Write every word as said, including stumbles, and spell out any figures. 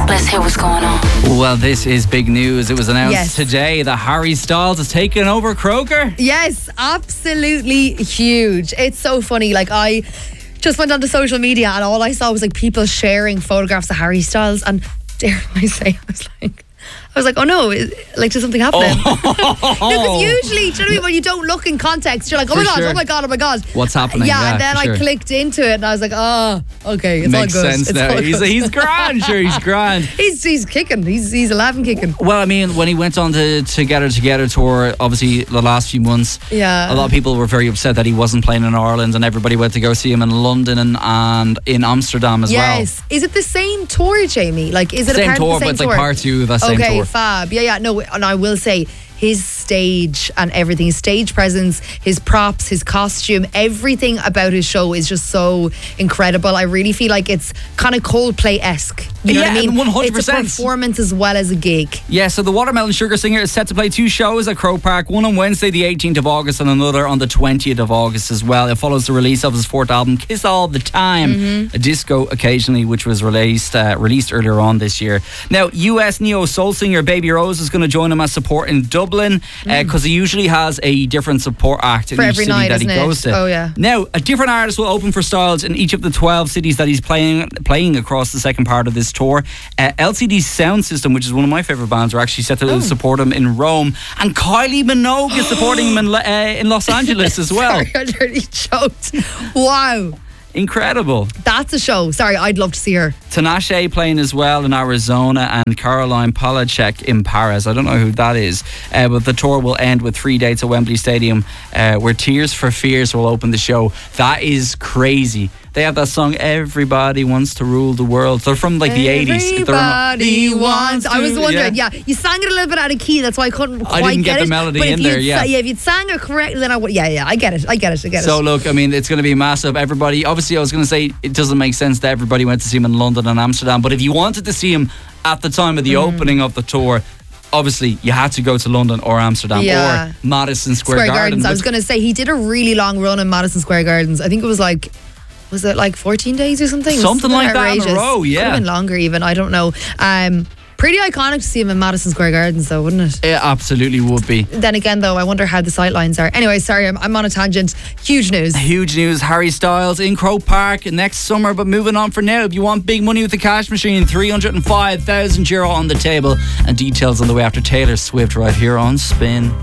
Let's hear what's going on. Well, this is big news. It was announced Yes. today that Harry Styles has taken over Croker. Yes, absolutely huge. It's so funny. Like, I just went onto social media and all I saw was like people sharing photographs of Harry Styles, and dare I say, I was like, I was like, oh no, is, like, did something happen? Oh. No, because usually, do you know what I mean? When you don't look in context, you're like, oh For my god, sure. oh my god, oh my god. What's happening? Yeah, Yeah, and then for I sure. clicked into it and I was like, oh, okay, it's Makes all good. sense It's now. all He's, good. he's grand, sure, he's grand. He's he's kicking. He's he's eleven kicking. Well, I mean, when he went on the Together Together tour, obviously the last few months, Yeah. a lot of people were very upset that he wasn't playing in Ireland, and everybody went to go see him in London and, and in Amsterdam as well. Yes. Is it the same tour, Jamie? Like, is it Same a part tour, of the but same it's tour? like part two of that same okay, tour. fab. Yeah, yeah. No, and I will say his stage and everything, his stage presence, his props, his costume, everything about his show is just so incredible. I really feel like it's kind of Coldplay-esque. You know Yeah, what I mean? one hundred percent. It's a performance as well as a gig. Yeah, so the Watermelon Sugar Singer is set to play two shows at Croke Park, one on Wednesday the eighteenth of August and another on the twentieth of August as well. It follows the release of his fourth album, Kiss All the Time, Mm-hmm. a disco occasionally, which was released uh, released earlier on this year. Now, U S neo soul singer Baby Rose is going to join him as support in Dublin because he usually has a different support act in For each every city night, that he isn't it? goes to. Oh, yeah. Now, a different artist will open for Styles in each of the twelve cities that he's playing playing across the second part of this tour. Uh, L C D Sound System, which is one of my favourite bands, are actually set to Oh. support him in Rome. And Kylie Minogue is supporting him in, uh, in Los Angeles as well. Sorry, I nearly choked. Wow. Incredible. That's a show. Sorry, I'd love to see her. Tinashe playing as well in Arizona, and Caroline Polachek in Paris. I don't know who that is, uh, but the tour will end with three dates at Wembley Stadium, uh, where Tears for Fears will open the show. That is crazy. They have that song, Everybody Wants to Rule the World. They're from like the eighties. Everybody wants. I was to- wondering. Yeah. you sang it a little bit out of key. That's why I couldn't I quite didn't get it. the melody But if in there, you'd yeah. sa- yeah, if you'd sang it correctly, then I would. Yeah, yeah, I get it. I get it. I get So it. look, I mean, it's going to be massive. Everybody, obviously, I was going to say it doesn't make sense that everybody went to see him in London and Amsterdam, but if you wanted to see him at the time of the Mm. opening of the tour, obviously you had to go to London or Amsterdam Yeah. or Madison Square, Square Garden. Gardens. I was which- going to say he did a really long run in Madison Square Gardens. I think it was like. Was it like fourteen days or something? It was Something like that in a outrageous. row, yeah. Could have been longer even. I don't know. Um, pretty iconic to see him in Madison Square Gardens, though, wouldn't it? It absolutely would be. Then again, though, I wonder how the sightlines are. Anyway, sorry, I'm, I'm on a tangent. Huge news. Huge news. Harry Styles in Croke Park next summer. But moving on for now, if you want big money with the cash machine, three hundred five thousand euro on the table. And details on the way after Taylor Swift right here on Spin.